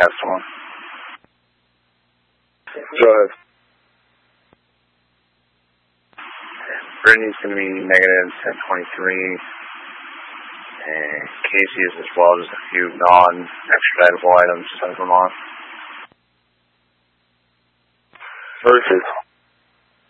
test one. Go ahead. Brittany's going to be negative 1023. And Casey is as well, just a few non-extraditable items, sent them on. Perfect.